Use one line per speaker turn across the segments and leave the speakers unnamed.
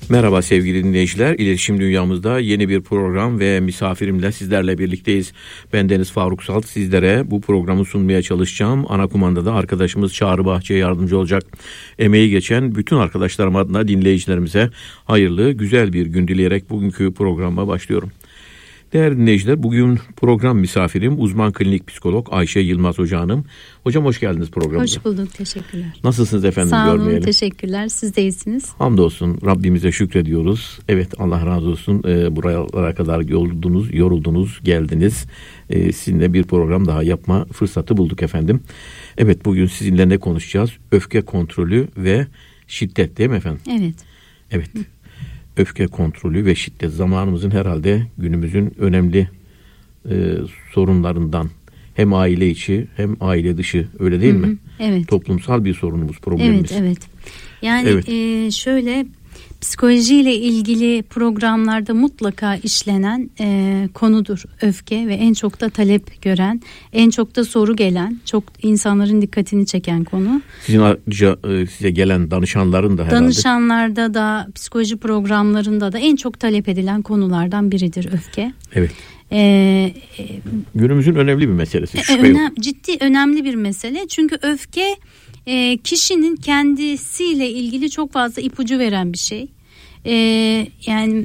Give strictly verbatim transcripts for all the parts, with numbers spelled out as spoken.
Merhaba sevgili dinleyiciler. İletişim Dünyamızda yeni bir program ve misafirimle sizlerle birlikteyiz. Ben Deniz Faruk Salt. Sizlere bu programı sunmaya çalışacağım. Ana kumandada arkadaşımız Çağrı Bahçe'ye yardımcı olacak. Emeği geçen bütün arkadaşlarım adına dinleyicilerimize hayırlı, güzel bir gün dileyerek bugünkü programa başlıyorum. Değerli dinleyiciler, bugün program misafirim uzman klinik psikolog Ayşe Yılmaz Hoca Hanım. Hocam hoş geldiniz programımıza.
Hoş bulduk, teşekkürler.
Nasılsınız efendim?
Sağ olun,
görmeyelim.
teşekkürler. Siz de iyisiniz.
Hamdolsun, Rabbimize şükrediyoruz. Evet, Allah razı olsun. Ee, buralara kadar yoruldunuz, yoruldunuz, geldiniz. Ee, sizinle bir program daha yapma fırsatı bulduk efendim. Evet, bugün sizinle ne konuşacağız? Öfke kontrolü ve şiddet, değil mi efendim?
Evet.
Evet. Öfke kontrolü ve şiddet zamanımızın herhalde günümüzün önemli e, sorunlarından, hem aile içi hem aile dışı, öyle değil
Hı-hı.
mi?
Evet.
Toplumsal bir sorunumuz, problemimiz.
Evet, evet. Yani
Evet.
E, şöyle psikolojiyle ilgili programlarda mutlaka işlenen e, konudur öfke ve en çok da talep gören, en çok da soru gelen, çok insanların dikkatini çeken konu.
Sizin ayrıca e, size gelen danışanların da herhalde.
Danışanlarda da, psikoloji programlarında da en çok talep edilen konulardan biridir öfke.
Evet.
Ee,
Günümüzün önemli bir meselesi.
e, önem, ciddi önemli bir mesele. Çünkü öfke e, kişinin kendisiyle ilgili çok fazla ipucu veren bir şey. E, yani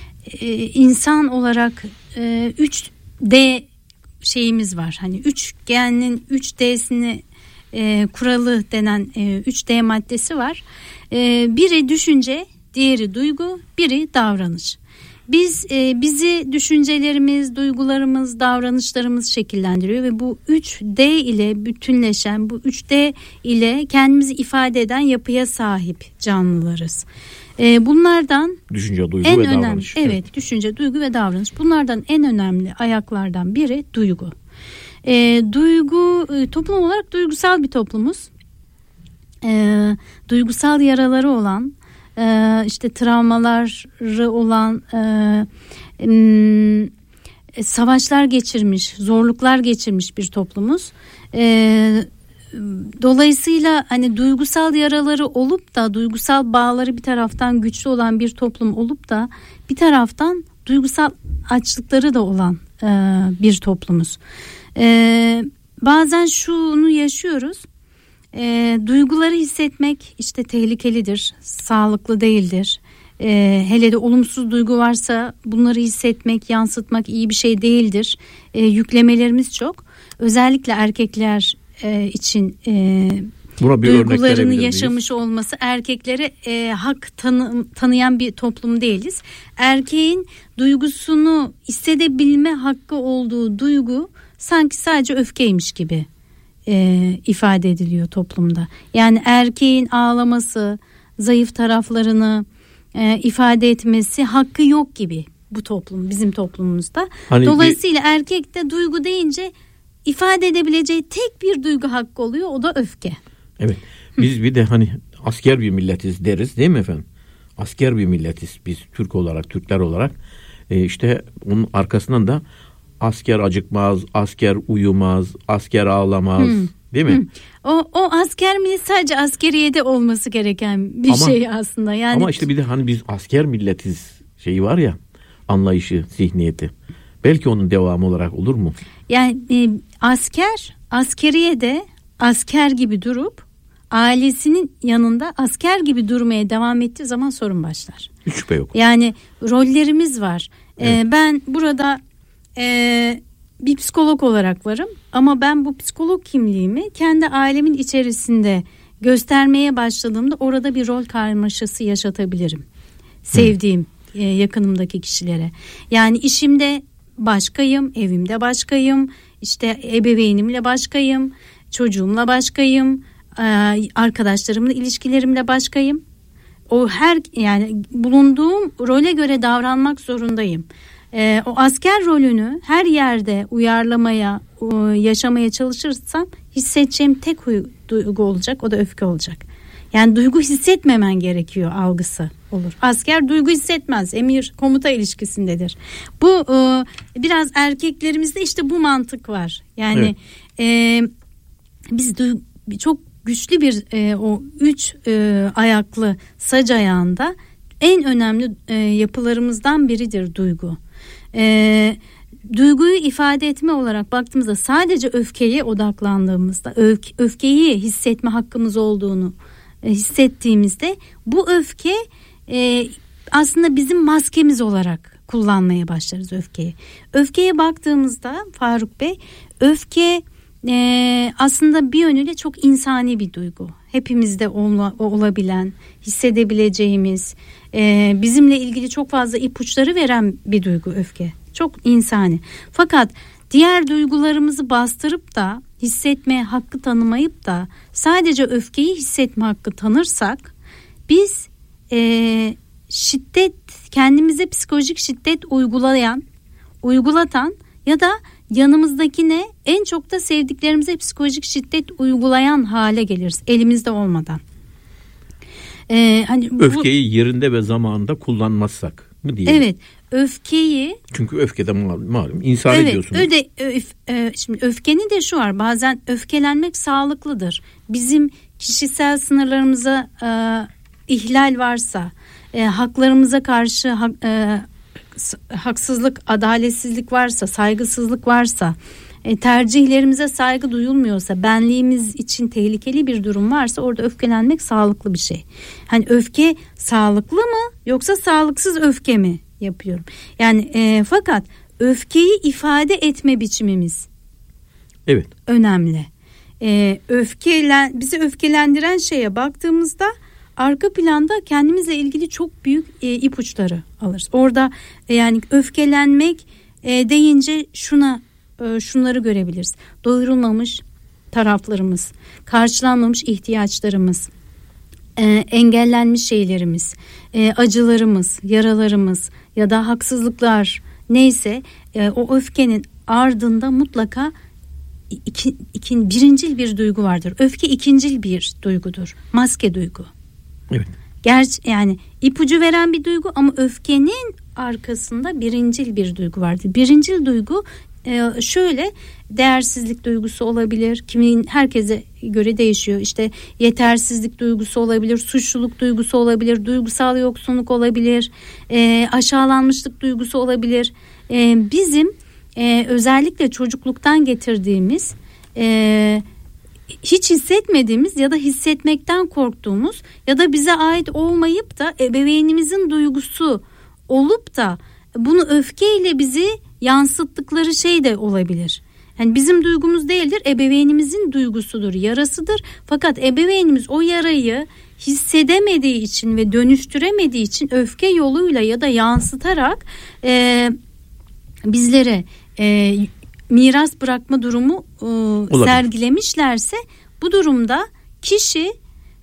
e, insan olarak e, üç D şeyimiz var. Hani üçgenin üç D'sini e, kuralı denen e, üç D maddesi var. E, biri düşünce, diğeri duygu, biri davranış. Biz e, bizi düşüncelerimiz, duygularımız, davranışlarımız şekillendiriyor ve bu üç D ile bütünleşen, bu üç D ile kendimizi ifade eden yapıya sahip canlılarız. E, bunlardan
düşünce, duygu
en
ve
önemli,
davranış.
Evet,
evet,
düşünce, duygu ve davranış. Bunlardan en önemli ayaklardan biri duygu. E, duygu e, toplum olarak duygusal bir toplumuz. E, duygusal yaraları olan, Ee, işte travmaları olan, e, e, savaşlar geçirmiş, zorluklar geçirmiş bir toplumuz. E, dolayısıyla hani duygusal yaraları olup da duygusal bağları bir taraftan güçlü olan bir toplum olup da bir taraftan duygusal açlıkları da olan e, bir toplumuz. E, bazen şunu yaşıyoruz. E, duyguları hissetmek işte tehlikelidir, sağlıklı değildir. E, hele de olumsuz duygu varsa bunları hissetmek, yansıtmak iyi bir şey değildir. E, yüklemelerimiz çok. Özellikle erkekler e, için e, duygularını yaşamış olması, erkeklere e, hak tanı, tanıyan bir toplum değiliz. Erkeğin duygusunu hissedebilme hakkı olduğu duygu sanki sadece öfkeymiş gibi E, ifade ediliyor toplumda. Yani erkeğin ağlaması, zayıf taraflarını e, ifade etmesi hakkı yok gibi bu toplum, bizim toplumumuzda. Hani Dolayısıyla bir... erkek de duygu deyince ifade edebileceği tek bir duygu hakkı oluyor, o da öfke.
Evet. Biz Hı. bir de hani asker bir milletiz deriz, değil mi efendim? Asker bir milletiz biz Türk olarak, Türkler olarak. E, işte onun arkasından da asker acıkmaz, asker uyumaz, asker ağlamaz, hmm. değil mi? Hmm.
O o asker millet sadece askeriyede olması gereken bir ama, şey aslında. Yani
ama işte bir de hani biz asker milletiz şeyi var ya, anlayışı, zihniyeti. Belki onun devamı olarak olur mu? Yani
e, asker askeriyede asker gibi durup ailesinin yanında asker gibi durmaya devam ettiği zaman sorun başlar.
Hiç şüphe yok.
Yani rollerimiz var. Evet. E, ben burada Ee, bir psikolog olarak varım ama ben bu psikolog kimliğimi kendi ailemin içerisinde göstermeye başladığımda orada bir rol karmaşası yaşatabilirim. Sevdiğim e, yakınımdaki kişilere. Yani işimde başkayım, evimde başkayım, işte ebeveynimle başkayım, çocuğumla başkayım, e, arkadaşlarımla ilişkilerimle başkayım. O her yani bulunduğum role göre davranmak zorundayım. Ee, o asker rolünü her yerde uyarlamaya, yaşamaya çalışırsam hissedeceğim tek duygu olacak, o da öfke olacak. Yani duygu hissetmemen gerekiyor algısı olur. Asker duygu hissetmez, emir komuta ilişkisindedir. Bu e, biraz erkeklerimizde işte bu mantık var. Yani evet. e, biz du- çok güçlü bir e, o üç e, ayaklı sac ayağında en önemli e, yapılarımızdan biridir duygu. E, duyguyu ifade etme olarak baktığımızda sadece öfkeye odaklandığımızda, öf- öfkeyi hissetme hakkımız olduğunu e, hissettiğimizde bu öfke e, aslında bizim maskemiz olarak kullanmaya başlarız öfkeyi. Öfkeye baktığımızda Faruk Bey, öfke e, aslında bir yönüyle çok insani bir duygu. Hepimizde ol, olabilen, hissedebileceğimiz, e, bizimle ilgili çok fazla ipuçları veren bir duygu öfke. Çok insani. Fakat diğer duygularımızı bastırıp da hissetmeye hakkı tanımayıp da sadece öfkeyi hissetme hakkı tanırsak biz e, şiddet, kendimize psikolojik şiddet uygulayan, uygulatan ya da yanımızdakine en çok da sevdiklerimize psikolojik şiddet uygulayan hale geliriz elimizde olmadan. Ee, hani
öfkeyi bu, yerinde ve zamanında kullanmazsak mı diyelim?
Evet, öfkeyi.
Çünkü öfkede malum, malum insan
evet,
ediyorsunuz.
Öde, öf, e, şimdi öfkenin de şu var, bazen öfkelenmek sağlıklıdır. Bizim kişisel sınırlarımıza e, ihlal varsa, e, haklarımıza karşı ha, e, haksızlık, adaletsizlik varsa, saygısızlık varsa, e, tercihlerimize saygı duyulmuyorsa, benliğimiz için tehlikeli bir durum varsa orada öfkelenmek sağlıklı bir şey. Hani öfke sağlıklı mı yoksa sağlıksız öfke mi yapıyorum? Yani e, fakat öfkeyi ifade etme biçimimiz
evet
önemli. E, öfkelen bizi öfkelendiren şeye baktığımızda arka planda kendimizle ilgili çok büyük e, ipuçları alırız. Orada e, yani öfkelenmek e, deyince şuna e, şunları görebiliriz. Doyurulmamış taraflarımız, karşılanmamış ihtiyaçlarımız, e, engellenmiş şeylerimiz, e, acılarımız, yaralarımız ya da haksızlıklar neyse e, o öfkenin ardında mutlaka iki, iki, birincil bir duygu vardır. Öfke ikincil bir duygudur. Maske duygu.
Evet.
Gerçi yani ipucu veren bir duygu ama öfkenin arkasında birincil bir duygu vardır. Birincil duygu e, şöyle değersizlik duygusu olabilir. Kimin herkese göre değişiyor. İşte yetersizlik duygusu olabilir, suçluluk duygusu olabilir, duygusal yoksunluk olabilir, e, aşağılanmışlık duygusu olabilir. E, bizim e, özellikle çocukluktan getirdiğimiz e, hiç hissetmediğimiz ya da hissetmekten korktuğumuz ya da bize ait olmayıp da ebeveynimizin duygusu olup da bunu öfkeyle bizi yansıttıkları şey de olabilir. Yani bizim duygumuz değildir, ebeveynimizin duygusudur, yarasıdır. Fakat ebeveynimiz o yarayı hissedemediği için ve dönüştüremediği için öfke yoluyla ya da yansıtarak e, bizlere e, miras bırakma durumu e, sergilemişlerse bu durumda kişi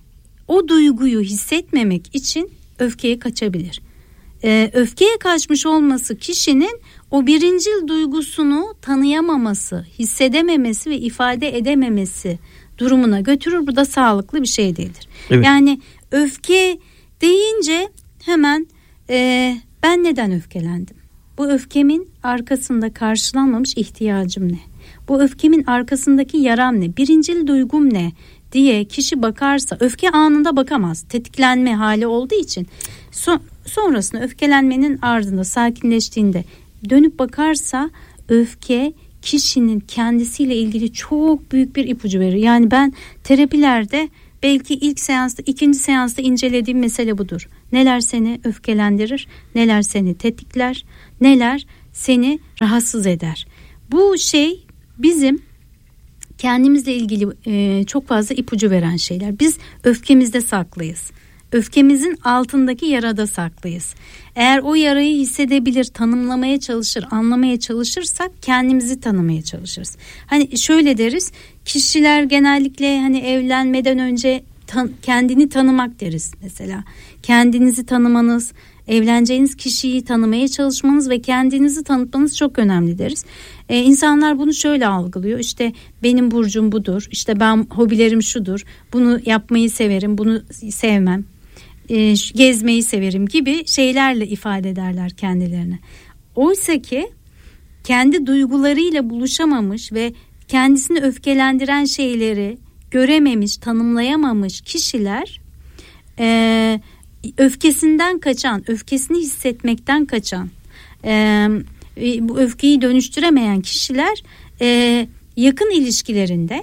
o duyguyu hissetmemek için öfkeye kaçabilir. E, öfkeye kaçmış olması kişinin o birincil duygusunu tanıyamaması, hissedememesi ve ifade edememesi durumuna götürür. Bu da sağlıklı bir şey değildir. Evet. Yani öfke deyince hemen e, ben neden öfkelendim? Bu öfkemin arkasında karşılanmamış ihtiyacım ne? Bu öfkemin arkasındaki yaram ne? Birincil duygum ne diye kişi bakarsa, öfke anında bakamaz. Tetiklenme hali olduğu için so- sonrasında öfkelenmenin ardında sakinleştiğinde dönüp bakarsa öfke kişinin kendisiyle ilgili çok büyük bir ipucu verir. Yani ben terapilerde belki ilk seansta, ikinci seansta incelediğim mesele budur. Neler seni öfkelendirir, neler seni tetikler, neler seni rahatsız eder. Bu şey bizim kendimizle ilgili e, çok fazla ipucu veren şeyler. Biz öfkemizde saklıyız. Öfkemizin altındaki yarada saklıyız. Eğer o yarayı hissedebilir, tanımlamaya çalışır, anlamaya çalışırsak kendimizi tanımaya çalışırız. Hani şöyle deriz, kişiler genellikle hani evlenmeden önce tan- kendini tanımak deriz mesela. Kendinizi tanımanız, evleneceğiniz kişiyi tanımaya çalışmanız ve kendinizi tanıtmanız çok önemli deriz. Ee, insanlar bunu şöyle algılıyor. İşte benim burcum budur. İşte ben hobilerim şudur. Bunu yapmayı severim, bunu sevmem. Ee, gezmeyi severim gibi şeylerle ifade ederler kendilerini. Oysa ki kendi duygularıyla buluşamamış ve kendisini öfkelendiren şeyleri görememiş, tanımlayamamış kişiler e, öfkesinden kaçan, öfkesini hissetmekten kaçan, e, bu öfkeyi dönüştüremeyen kişiler e, yakın ilişkilerinde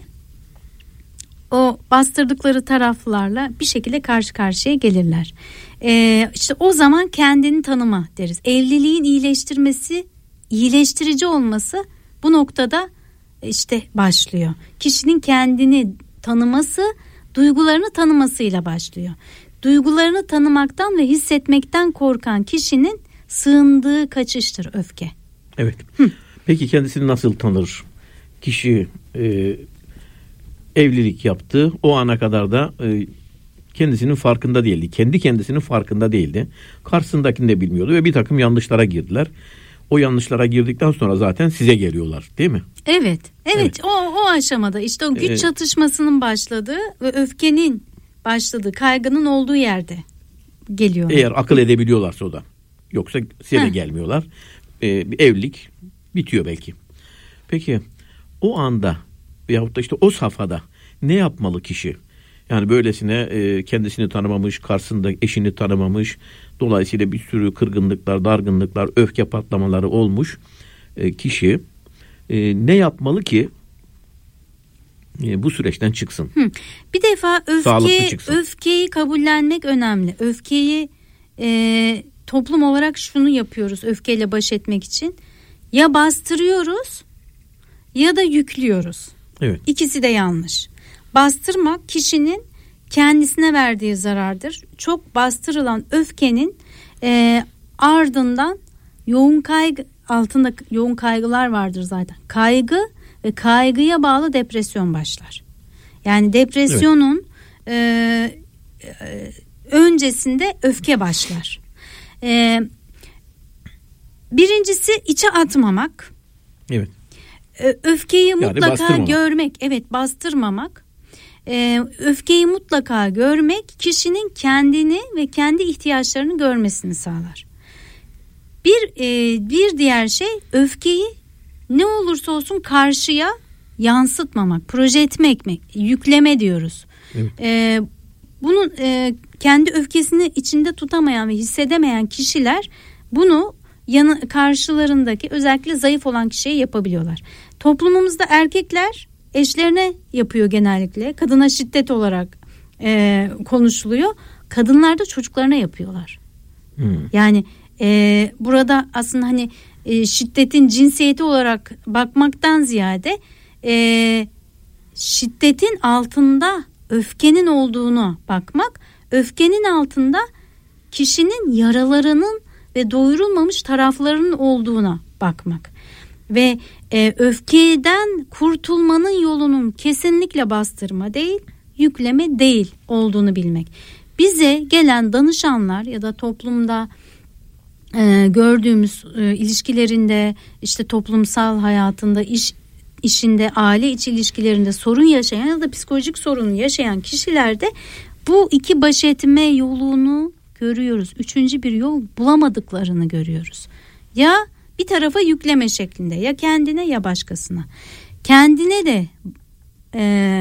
o bastırdıkları taraflarla bir şekilde karşı karşıya gelirler. E, işte o zaman kendini tanıma deriz. Evliliğin iyileştirmesi, iyileştirici olması bu noktada işte başlıyor. Kişinin kendini tanıması, duygularını tanımasıyla başlıyor. Duygularını tanımaktan ve hissetmekten korkan kişinin sığındığı kaçıştır öfke.
Evet.
Hı.
Peki kendisini nasıl tanır? Kişi e, evlilik yaptı. O ana kadar da e, kendisinin farkında değildi. Kendi kendisinin farkında değildi. Karşısındakini de bilmiyordu ve bir takım yanlışlara girdiler. O yanlışlara girdikten sonra zaten size geliyorlar, değil mi?
Evet. Evet.
Evet.
O o aşamada işte o güç
Evet.
çatışmasının başladığı ve öfkenin başladığı, kaygının olduğu yerde geliyor.
Eğer akıl edebiliyorlarsa o da. Yoksa size de
Heh.
gelmiyorlar. Ee, bir evlilik bitiyor belki. Peki o anda veyahut da işte o safhada ne yapmalı kişi? Yani böylesine e, kendisini tanımamış, karşısında eşini tanımamış. Dolayısıyla bir sürü kırgınlıklar, dargınlıklar, öfke patlamaları olmuş e, kişi e, ne yapmalı ki e, bu süreçten çıksın?
Hı. Bir defa
Sağlıklı
öfke,
çıksın.
öfkeyi kabullenmek önemli. Öfkeyi e, toplum olarak şunu yapıyoruz öfkeyle baş etmek için. Ya bastırıyoruz ya da yüklüyoruz.
Evet.
İkisi de yanlış. Bastırmak kişinin kendisine verdiği zarardır. Çok bastırılan öfkenin e, ardından yoğun kaygı altında yoğun kaygılar vardır zaten. Kaygı ve kaygıya bağlı depresyon başlar. Yani depresyonun evet. e, e, öncesinde öfke başlar. E, birincisi içe atmamak.
Evet.
Öfkeyi
Yani
mutlaka
bastırmamak.
görmek, evet bastırmamak, ee, öfkeyi mutlaka görmek kişinin kendini ve kendi ihtiyaçlarını görmesini sağlar. Bir e, bir diğer şey öfkeyi ne olursa olsun karşıya yansıtmamak, proje etmek, yükleme diyoruz.
Evet.
Ee, bunun e, kendi öfkesini içinde tutamayan ve hissedemeyen kişiler bunu yanı karşılarındaki özellikle zayıf olan kişiye yapabiliyorlar. Toplumumuzda erkekler eşlerine yapıyor genellikle. Kadına şiddet olarak e, konuşuluyor. Kadınlar da çocuklarına yapıyorlar.
Hmm.
Yani e, burada aslında hani e, şiddetin cinsiyeti olarak bakmaktan ziyade e, şiddetin altında öfkenin olduğunu bakmak, öfkenin altında kişinin yaralarının ve doyurulmamış taraflarının olduğuna bakmak ve e, öfkeden kurtulmanın yolunun kesinlikle bastırma değil, yükleme değil olduğunu bilmek. Bize gelen danışanlar ya da toplumda e, gördüğümüz e, ilişkilerinde, işte toplumsal hayatında, iş işinde, aile içi ilişkilerinde sorun yaşayan ya da psikolojik sorun yaşayan kişilerde bu iki baş etme yolunu görüyoruz. Üçüncü bir yol bulamadıklarını görüyoruz. Ya bir tarafa yükleme şeklinde, ya kendine ya başkasına. Kendine de e,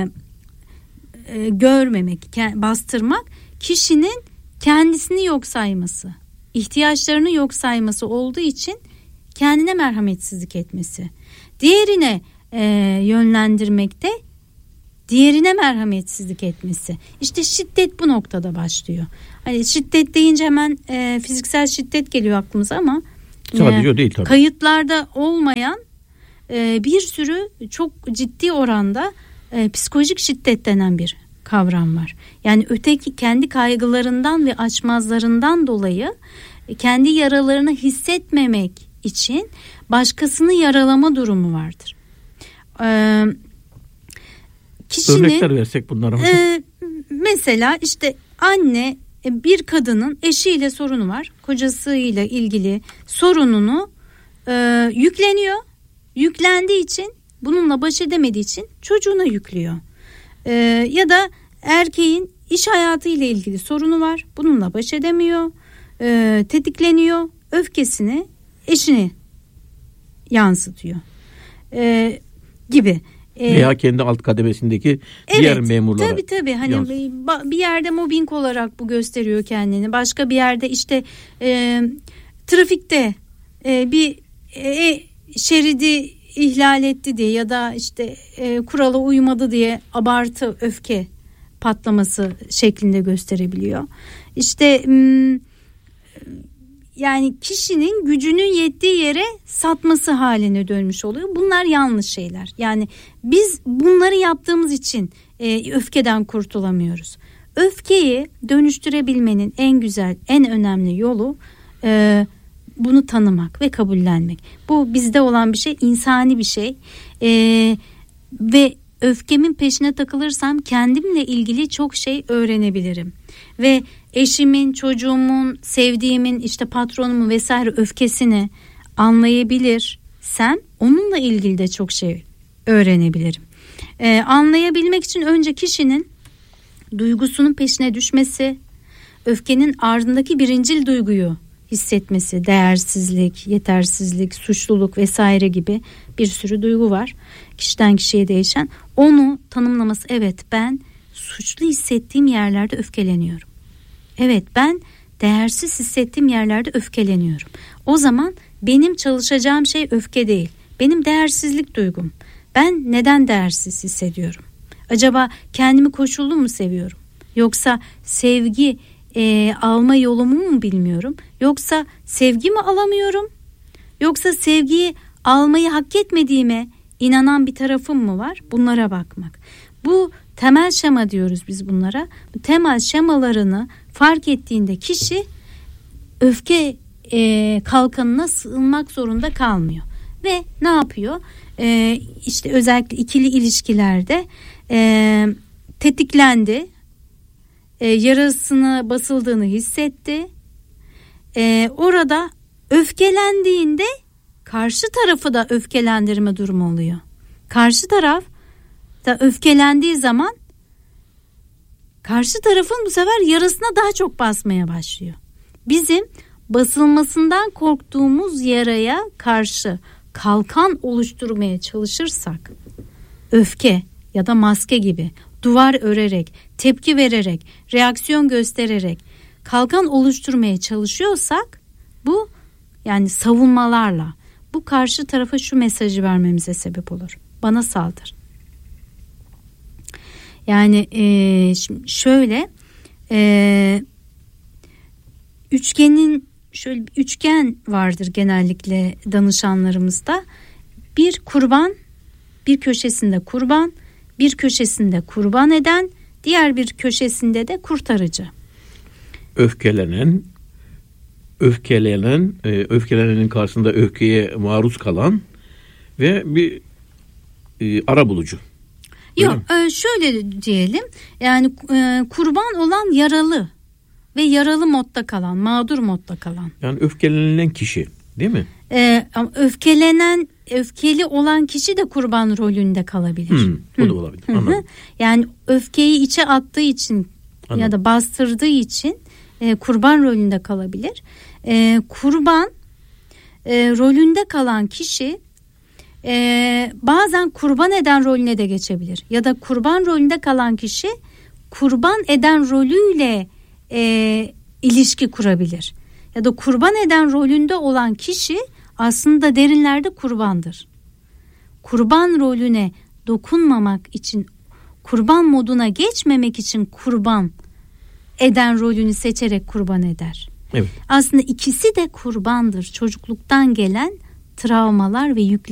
e, görmemek, bastırmak kişinin kendisini yok sayması, ihtiyaçlarını yok sayması olduğu için kendine merhametsizlik etmesi. Diğerine e, yönlendirmekte diğerine merhametsizlik etmesi. İşte şiddet bu noktada başlıyor. Hani şiddet deyince hemen e, fiziksel şiddet geliyor aklımıza ama
sadece e, o değil tabii.
Kayıtlarda olmayan e, bir sürü çok ciddi oranda e, psikolojik şiddet denen bir kavram var. Yani öteki kendi kaygılarından ve açmazlarından dolayı e, kendi yaralarını hissetmemek için başkasını yaralama durumu vardır. E, kişinin,
örnekler versek bunlara hocam.
E, mesela işte anne bir kadının eşiyle sorunu var. Kocasıyla ilgili sorununu e, yükleniyor. Yüklendiği için, bununla baş edemediği için çocuğuna yüklüyor. E, ya da erkeğin iş hayatıyla ilgili sorunu var. Bununla baş edemiyor. E, tetikleniyor. Öfkesini eşine yansıtıyor. E, gibi. e,
veya kendi alt kademesindeki evet, diğer memurlara.
Tabii tabii hani yansın. Bir yerde mobbing olarak bu gösteriyor kendini. Başka bir yerde işte e, trafikte e, bir e, şeridi ihlal etti diye ya da işte e, kurala uymadı diye abartı öfke patlaması şeklinde gösterebiliyor. İşte m, yani kişinin gücünün yettiği yere satması haline dönmüş oluyor. Bunlar yanlış şeyler. Yani biz bunları yaptığımız için e, öfkeden kurtulamıyoruz. Öfkeyi dönüştürebilmenin en güzel, en önemli yolu e, bunu tanımak ve kabullenmek. Bu bizde olan bir şey, insani bir şey. E, ve öfkemin peşine takılırsam kendimle ilgili çok şey öğrenebilirim. Ve eşimin, çocuğumun, sevdiğimin, işte patronumun vesaire öfkesini anlayabilirsem onunla ilgili de çok şey öğrenebilirim. Ee, anlayabilmek için önce kişinin duygusunun peşine düşmesi, öfkenin ardındaki birincil duyguyu hissetmesi, değersizlik, yetersizlik, suçluluk vesaire gibi bir sürü duygu var. Kişiden kişiye değişen. Onu tanımlaması, evet ben suçlu hissettiğim yerlerde öfkeleniyorum. Evet ben değersiz hissettiğim yerlerde öfkeleniyorum. O zaman benim çalışacağım şey öfke değil. Benim değersizlik duygum. Ben neden değersiz hissediyorum? Acaba kendimi koşullu mu seviyorum? Yoksa sevgi e, alma yolumu mu bilmiyorum? Yoksa sevgi mi alamıyorum? Yoksa sevgiyi almayı hak etmediğime inanan bir tarafım mı var? Bunlara bakmak. Bu temel şema diyoruz biz bunlara. Bu temel şemalarını fark ettiğinde kişi öfke e, kalkanına sığınmak zorunda kalmıyor. Ve ne yapıyor? E, işte özellikle ikili ilişkilerde e, tetiklendi. E, yarasını basıldığını hissetti. E, orada öfkelendiğinde karşı tarafı da öfkelendirme durumu oluyor. Karşı taraf da öfkelendiği zaman karşı tarafın bu sefer yarasına daha çok basmaya başlıyor. Bizim basılmasından korktuğumuz yaraya karşı kalkan oluşturmaya çalışırsak, öfke ya da maske gibi duvar örerek, tepki vererek, reaksiyon göstererek kalkan oluşturmaya çalışıyorsak, bu yani savunmalarla bu karşı tarafa şu mesajı vermemize sebep olur: bana saldır. Yani e, şimdi şöyle e, üçgenin şöyle bir üçgen vardır genellikle danışanlarımızda. Bir kurban, bir köşesinde kurban, bir köşesinde kurban eden, diğer bir köşesinde de kurtarıcı.
Öfkelenen, öfkelenen, öfkelenenin karşısında öfkeye maruz kalan ve bir e, arabulucu.
Yok, e, şöyle diyelim. Yani e, kurban olan yaralı ve yaralı modda kalan, mağdur modda kalan.
Yani öfkelenilen kişi, değil mi?
E, öfkelenen, öfkeli olan kişi de kurban rolünde kalabilir.
Hmm, o Hı. da olabilir. Anladım.
Yani öfkeyi içe attığı için Anladım. ya da bastırdığı için e, kurban rolünde kalabilir. E, kurban e, rolünde kalan kişi e, bazen kurban eden rolüne de geçebilir. Ya da kurban rolünde kalan kişi kurban eden rolüyle e, ilişki kurabilir. Ya da kurban eden rolünde olan kişi aslında derinlerde kurbandır. Kurban rolüne dokunmamak için, kurban moduna geçmemek için kurban eden rolünü seçerek kurban eder.
Evet.
Aslında ikisi de kurbandır. Çocukluktan gelen travmalar ve yükler